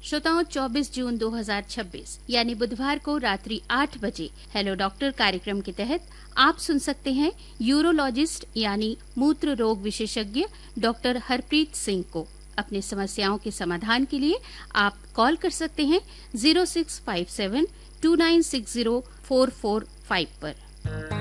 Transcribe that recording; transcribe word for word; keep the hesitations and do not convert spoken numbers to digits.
श्रोताओं, चौबीस जून दो हज़ार छब्बीस यानी बुधवार को रात्रि आठ बजे हेलो डॉक्टर कार्यक्रम के तहत आप सुन सकते हैं यूरोलॉजिस्ट यानी मूत्र रोग विशेषज्ञ डॉक्टर हरप्रीत सिंह को। अपनी समस्याओं के समाधान के लिए आप कॉल कर सकते हैं जीरो सिक्स फाइव सेवन टू नाइन सिक्स जीरो फोर फोर फाइव पर।